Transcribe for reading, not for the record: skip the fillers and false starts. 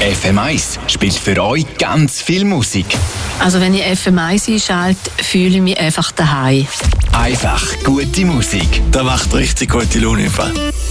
FM1 spielt für euch ganz viel Musik. Also wenn ich FM1 einschalte, fühle ich mich einfach daheim. Einfach gute Musik. Da macht richtig gute Laune.